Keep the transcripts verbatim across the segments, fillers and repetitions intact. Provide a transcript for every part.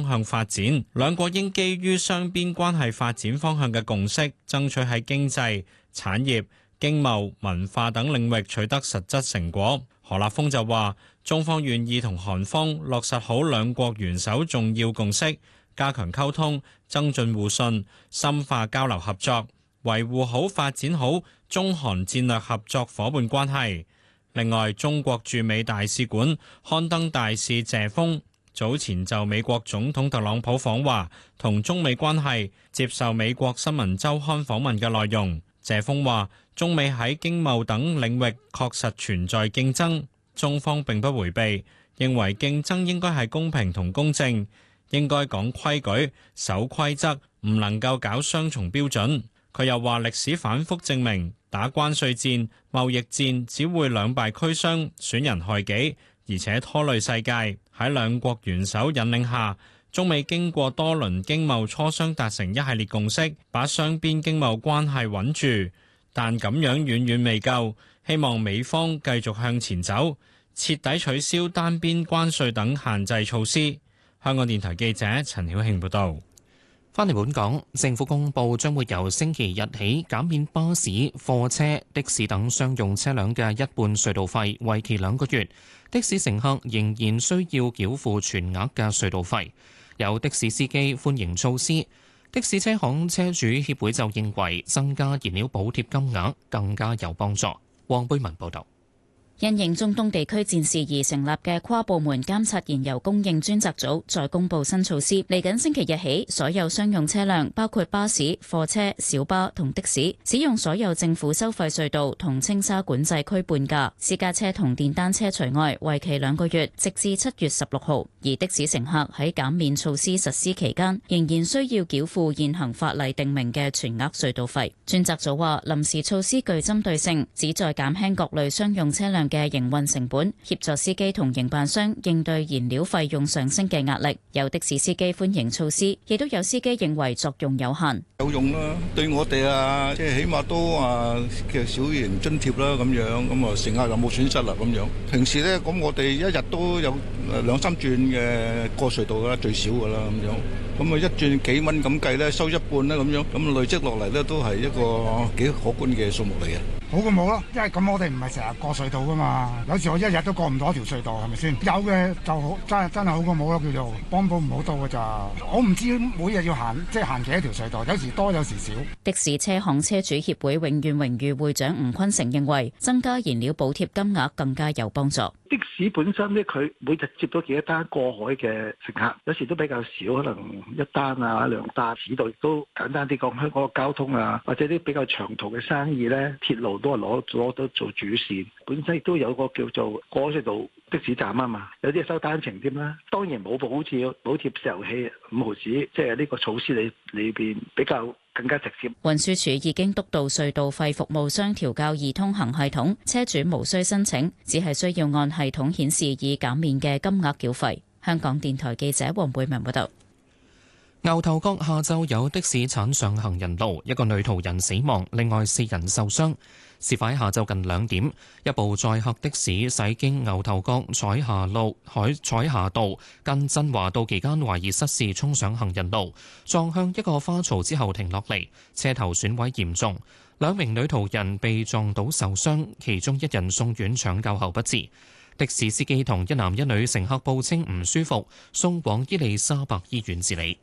向發展。兩國應基於雙邊關係發展方向嘅共識，爭取喺經濟、產業、經貿、文化等領域取得實質成果。何立峰就話，中方願意同韓方落實好兩國元首重要共識，加強溝通，增進互信，深化交流合作，維護好發展好中韓戰略合作夥伴關係。另外，中國駐美大使館刊登大使謝鋒早前就美國總統特朗普訪華同中美關係接受美國新聞週刊訪問嘅內容。謝鋒話，中美喺經貿等領域確實存在競爭，中方並不迴避，認為競爭應該係公平同公正，應該講規矩、守規則，唔能夠搞雙重標準。佢又話，歷史反覆證明，打關稅戰、貿易戰只會兩敗俱傷、損人害己，而且拖累世界。喺兩國元首引領下，中美經過多輪經貿磋商達成一系列共識，把雙邊經貿關係穩住。但咁樣遠遠未夠，希望美方繼續向前走，徹底取消單邊關稅等限制措施。香港電台記者陳曉慶報導。 返嚟本港，政府公布將會由星期日起減免巴士、貨車、的士等商用車輛嘅一半隧道費，為期兩個月。的士乘客仍然需要繳付全額嘅隧道費。有的士司機歡迎措施，的士車行車主協會就認為增加燃料補貼金額更加有幫助。黃貝文報導。 因應中東地區戰事而成立嘅跨部門監察燃油供應專責組再公布新措施，嚟緊星期日起，所有商用車輛包括巴士、貨車、小巴同的士，使用所有政府收費隧道同青沙管制區半價，私家車同電單車除外，為期兩個月，直至七月十六號。而的士乘客喺減免措施實施期間，仍然需要繳付現行法例定明嘅全額隧道費。專責組話，臨時措施具針對性，旨在減輕各類商用車輛嘅營運成本，協助司機同營辦商應對燃料費用上升嘅壓力。有的士司機歡迎措施，亦都有司機認為作用有限。 有用啦，對我哋啊，即係起碼都啊嘅小型津貼啦，咁樣咁啊乘客又冇損失啦，咁樣。平時咧，咁我哋一日都有兩三轉嘅過隧道噶啦，最少噶啦，咁樣。咁啊一轉幾蚊咁計咧，收一半咧，咁樣，咁累積落嚟咧，都係一個幾可觀嘅數目嚟嘅。 好過冇咯，因為咁我哋唔係成日過隧道噶嘛，有時我一日都過唔到一條隧道，係咪先？有嘅就好，真係真係好過冇咯，叫做幫補唔好到㗎咋。我唔知每日要行即係行幾多條隧道，有時多有時少。 的士車行車主協會永遠榮譽會長吳坤成認為，增加燃料補貼金額更加有幫助。 的士本身咧，佢每日接到幾多單過海嘅乘客，有時都比較少，可能一單啊兩單。市道亦都簡單啲講，香港嘅交通啊，或者啲比較長途嘅生意咧，鐵路都係攞攞到做主線。本身亦都有個叫做過隧道的士站啊嘛，有啲係收單程添啦。當然冇好似補貼石油氣五毫子，即係呢個措施裏裏邊比較更加直接。 運輸署已經督導隧道費服務商調校易通行系統，車主無需申請，只係需要按系統顯示已減免嘅金額繳費。香港電台記者黃貝文報道。 牛頭角下晝有的士鏟上行人路，一個女途人死亡，另外四人受傷。事發喺下晝近兩點，一部載客的士駛經牛頭角彩霞路海彩霞道近振華道期間，懷疑失事衝上行人路，撞向一個花槽之後停落嚟，車頭損毀嚴重。兩名女途人被撞倒受傷，其中一人送院搶救後不治。的士司機同一男一女乘客報稱唔舒服，送往伊利沙伯醫院治理。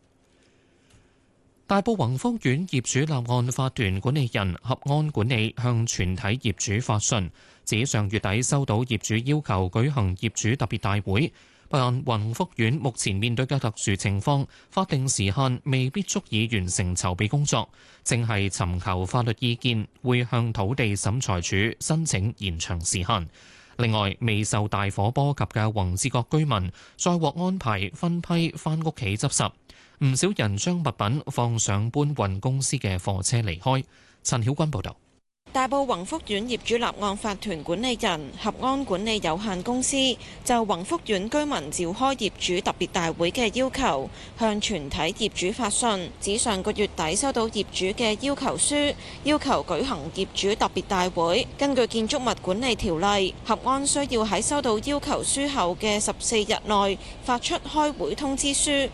大埔宏福苑業主立案法團管理人合安管理向全體業主發信，指上月底收到業主要求舉行業主特別大會，但宏福苑目前面對嘅特殊情況，法定時限未必足以完成籌備工作，正係尋求法律意見，會向土地審裁處申請延長時限。另外，未受大火波及嘅宏志閣居民再獲安排分批返屋企執拾。唔少人將物品放上搬運公司嘅貨車離開。陳曉君報導。 大埔宏福苑業主立案法團管理人合安管理有限公司就宏福苑居民召開業主特別大會嘅要求，向全體業主發信，指上個月底收到業主嘅要求書，要求舉行業主特別大會。根據建築物管理條例，合安需要喺收到要求書後嘅十四日內發出開會通知書。